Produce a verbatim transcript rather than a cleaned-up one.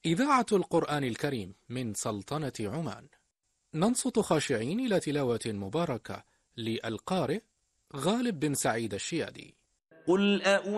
إذاعة القرآن الكريم من سلطنة عمان. ننصت خاشعين إلى تلاوة مباركة للقارئ غالب بن سعيد الشيادي. قل